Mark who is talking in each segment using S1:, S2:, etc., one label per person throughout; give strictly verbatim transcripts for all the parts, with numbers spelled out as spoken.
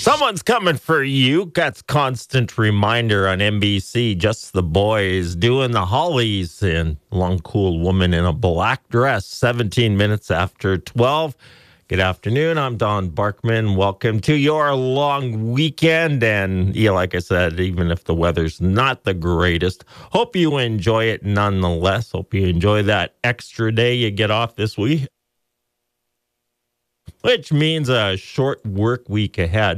S1: Someone's coming for you. That's constant reminder on N B C. Just the Boys doing the Hollies and long, cool woman in a black dress. seventeen minutes after twelve. Good afternoon. I'm Don Barkman. Welcome to your long weekend. And yeah, like I said, even if the weather's not the greatest, hope you enjoy it nonetheless. Hope you enjoy that extra day you get off this week, which means a short work week ahead.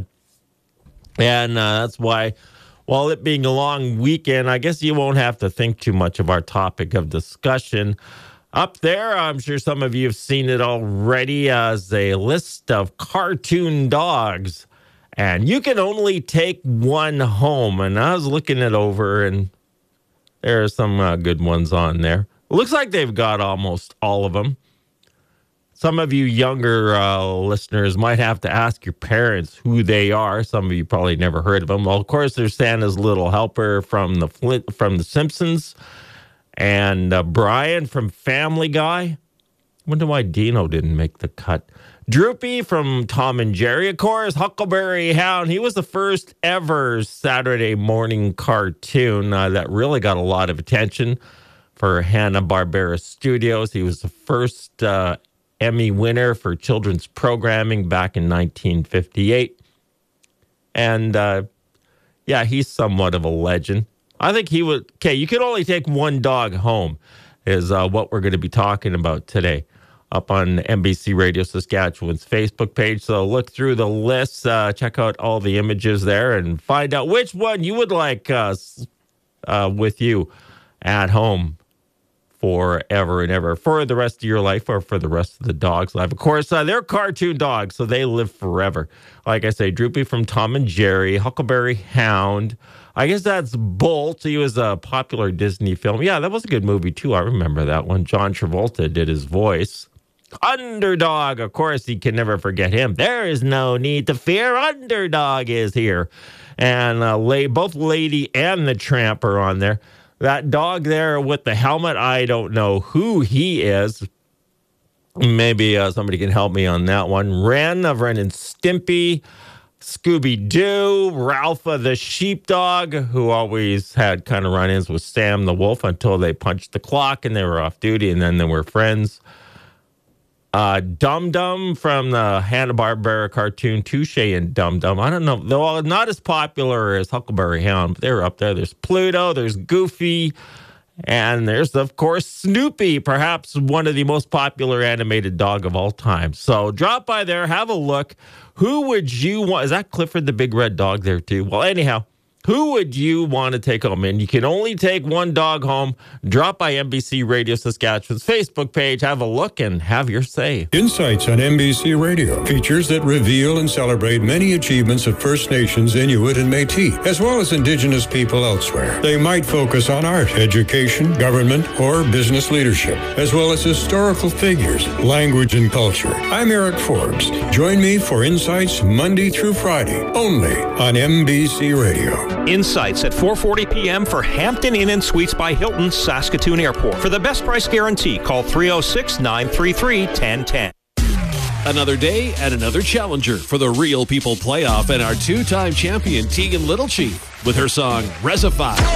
S1: And uh, that's why, while it being a long weekend, I guess you won't have to think too much of our topic of discussion. Up there, I'm sure some of you have seen it already, as a list of cartoon dogs. And you can only take one home. And I was looking it over, and there are some uh, good ones on there. It looks like they've got almost all of them. Some of you younger uh, listeners might have to ask your parents who they are. Some of you probably never heard of them. Well, of course, there's Santa's Little Helper from the Flint, from The Simpsons, and uh, Brian from Family Guy. I wonder why Dino didn't make the cut. Droopy from Tom and Jerry, of course. Huckleberry Hound. He was the first ever Saturday morning cartoon uh, that really got a lot of attention for Hanna-Barbera Studios. He was the first Uh, Emmy winner for children's programming back in nineteen fifty-eight. And, uh, yeah, he's somewhat of a legend. I think he would... Okay, you could only take one dog home is uh, what we're going to be talking about today up on N B C Radio Saskatchewan's Facebook page. So look through the list, uh, check out all the images there, and find out which one you would like uh, uh, with you at home forever and ever, for the rest of your life, or for the rest of the dog's life. Of course, uh, they're cartoon dogs, so they live forever. Like I say, Droopy from Tom and Jerry, Huckleberry Hound. I guess that's Bolt. He was a popular Disney film. Yeah, that was a good movie, too. I remember that one. John Travolta did his voice. Underdog, of course, you can never forget him. There is no need to fear. Underdog is here. And uh, both Lady and the Tramp are on there. That dog there with the helmet, I don't know who he is. Maybe uh, somebody can help me on that one. Ren of Ren and Stimpy, Scooby-Doo, Ralpha the sheepdog, who always had kind of run-ins with Sam the wolf until they punched the clock and they were off duty, and then they were friends. Uh, Dum Dum from the Hanna-Barbera cartoon Touche and Dum Dum. I don't know. They're all not as popular as Huckleberry Hound, but they're up there. There's Pluto, there's Goofy, and there's, of course, Snoopy, perhaps one of the most popular animated dog of all time. So drop by there, have a look. Who would you want? Is that Clifford the Big Red Dog there, too? Well, anyhow, who would you want to take home? And you can only take one dog home. Drop by N B C Radio Saskatchewan's Facebook page, have a look, and have your say.
S2: Insights on N B C Radio. Features that reveal and celebrate many achievements of First Nations, Inuit, and Métis, as well as Indigenous people elsewhere. They might focus on art, education, government, or business leadership, as well as historical figures, language, and culture. I'm Eric Forbes. Join me for Insights Monday through Friday, only on N B C Radio.
S3: Insights at four forty p.m. for Hampton Inn and Suites by Hilton, Saskatoon Airport. For the best price guarantee, call three oh six, nine three three, one oh one oh.
S4: Another day and another challenger for the Real People playoff, and our two-time champion Tegan Little Chief with her song Resify.